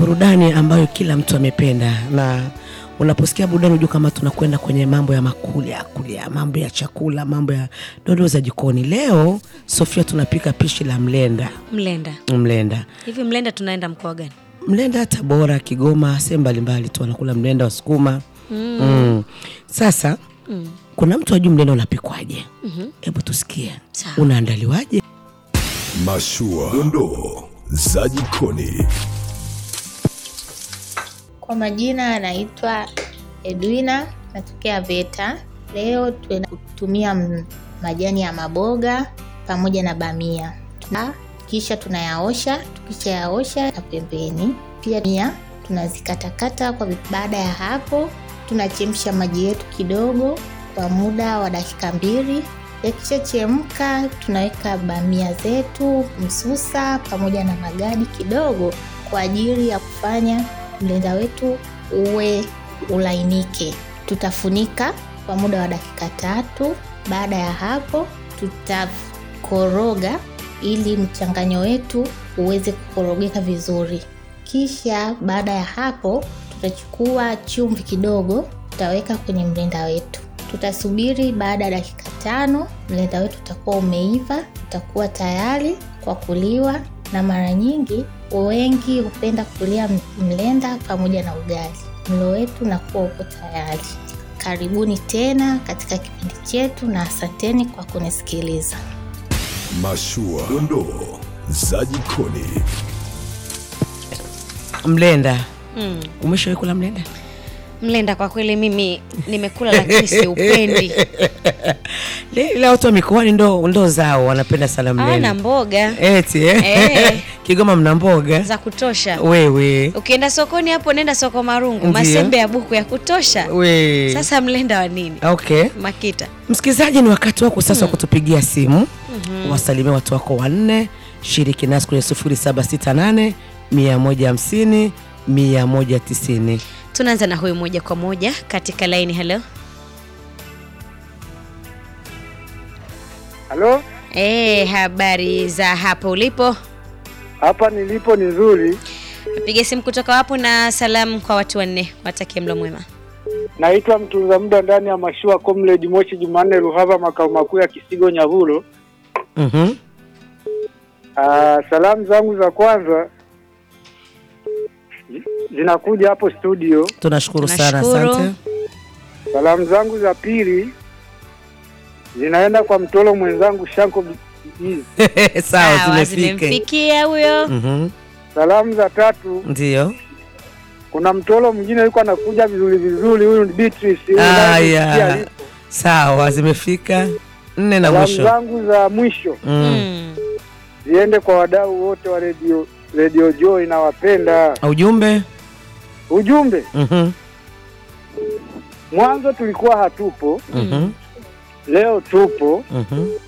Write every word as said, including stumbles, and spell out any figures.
burudani ambayo kila mtu amependa, na unaposikia burudani unajua kama tunakwenda kwenye mambo ya makuli ya kulia, mambo ya chakula, mambo ya dondoo za jikoni. Leo Sofia tunapika pishi la mlenda. Mlenda. Mlenda. Hivi mlenda tunaenda mkoa gani? Mlenda Tabora, Kigoma, sehemu mbalimbali tu wanakula mlenda wa Sukuma. Mm. Mm. Sasa mm. kuna mtu ajui mlenda unapikwaje? Mhm. Hebu tusikie. Unaandaliwaje? Mashua, dondoo za jikoni. Kwa majina anaitwa Edwina, natokea Veta. Leo tunatumia majani ya maboga pamoja na bamia. Tuna, kisha tunayaosha, tukisha yaosha na pembeni. Pia mia tunazikatakata kwa baada ya hapo tunachemsha maji yetu kidogo kwa muda wa dakika mbili. Yakisha chemka tunaweka bamia zetu, msusa pamoja na magadi kidogo kwa ajili ya kufanya mlenda wetu uwe ulainike. Tutafunika kwa muda wa dakika tatu. Baada ya hapo tutakoroga ili mchanganyo wetu uweze kukorogeka vizuri. Kisha baada ya hapo tutachukua chumvi kidogo, tutaweka kwenye mlenda wetu. Tutasubiri baada ya dakika tano, mlenda wetu utakuwa umeiva, utakuwa tayari kwa kuliwa. Na mara nyingi wengi hupenda kulia mlenda pamoja na ugali. Mlo wetu unakuwa uko tayari. Karibuni tena katika kipindi chetu na asanteni kwa kunisikiliza. Mashua, dondoo za jikoni. Mlenda. Mm. Umeshawahi kula mlenda? Mlenda kwa kweli mimi nimekula lakini siupendi. Leo watu wa mikoani ndo ndo zao wanapenda sana mlenda. Ana mboga. Eti eh. Eh. Kigoma mna mboga za kutosha. Wewe. Ukienda sokoni hapo nenda soko Marungu, masembe ya buku ya kutosha. We. Sasa mlenda wa nini? Okay. Makita. Msikizaji, ni wakati wako sasa wa hmm. kutupigia simu. Mm-hmm. Wasalimie watu wako wanne. Shiriki nasi kwenye sifuri saba sita nane mia moja hamsini mia moja tisini. Tunaanza na huyu moja kwa moja katika line. Hello. Halo? Eh, habari za hapo ulipo? Hapa nilipo ni nzuri. Napiga simu kutoka hapo na salamu kwa watu wanne. Watakie mlo mwema. Naitwa mtunza muda ndani ya Mashua Comrade Moshi Jumanne Ruhava, makao makuu ya Kisigo Nyahuro. Mhm. Ah, salamu zangu za kwanza zinakuja hapo studio. Tunashukuru sana, asante. Salamu zangu za pili zinaenda kwa mtolo mwenzangu Shanko Bizi. Sawa, zimefika. Zimemfikia huyo. Mhm. Salamu za tatu ndio kuna mtolo mwingine yuko anakuja vizuri vizuri, huyu ni Beatrice. Haya. Sawa, zimefika. Nne na mwisho. Salamu zangu za mwisho Mm. ziende kwa wadau wote wa radio Radio Joy, na wapenda. Ujumbe? Ujumbe? Mhm. Mwanzo tulikuwa hatupo. Mhm. Leo tupo. Mhm.